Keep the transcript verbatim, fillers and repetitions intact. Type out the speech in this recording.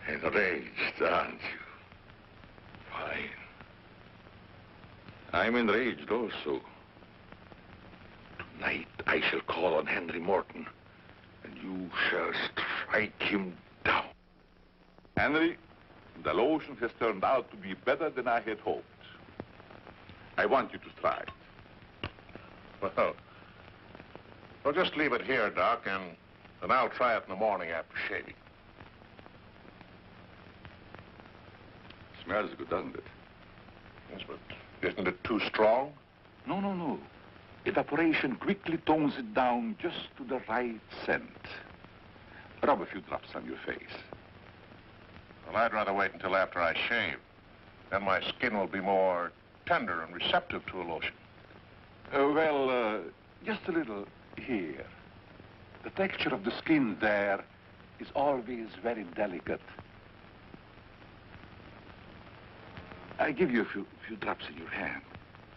Enraged, aren't you? Fine. I'm enraged also. Tonight I shall call on Henry Morton, and you shall strike him down. Henry, the lotion has turned out to be better than I had hoped. I want you to try it. Well, well, just leave it here, Doc, and, and I'll try it in the morning after shaving. Smells good, doesn't it? Yes, but isn't it too strong? No, no, no. Evaporation quickly tones it down just to the right scent. Rub a few drops on your face. Well, I'd rather wait until after I shave. Then my skin will be more tender and receptive to a lotion. Uh, well, uh, just a little here. The texture of the skin there is always very delicate. I give you a few, few drops in your hand.